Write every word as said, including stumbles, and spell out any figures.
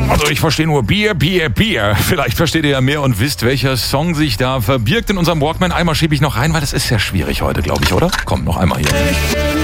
Also ich verstehe nur Bier, Bier, Bier. Vielleicht versteht ihr ja mehr und wisst, welcher Song sich da verbirgt in unserem Walkman. Einmal schiebe ich noch rein, weil das ist ja schwierig heute, glaube ich, oder? Komm, noch einmal hier.